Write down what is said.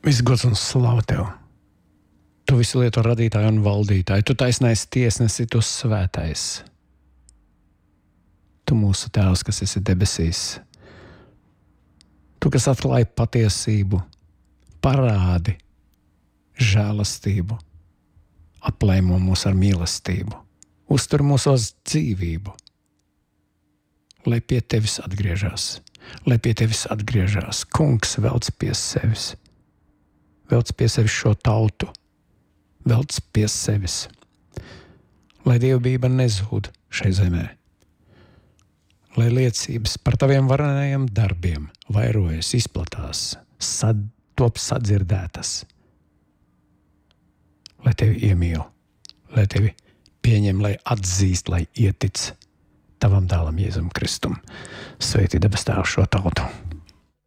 Viss gods un slava tev. Tu visu lietu radītāju un valdītāju. Tu taisnais tiesnesi, tu svētais. Tu mūsu tēvs, kas esi debesīs. Tu, kas atklāji patiesību, parādi žēlastību, aplēmo mūs ar mīlestību, uztur mūsos dzīvību, lai pie tevis atgriežās, Kungs velc pie sevis šo tautu, velc pie sevis, lai dievbijība nezūd šai zemē, lai liecības par taviem varenajiem darbiem vairojas, izplatās, top sadzirdētas, lai tevi iemīl, lai tevi pieņem, lai atzīst, lai ietic tavam dēlam Jēzum Kristum. Sveitī debes Tēvs šo tautu.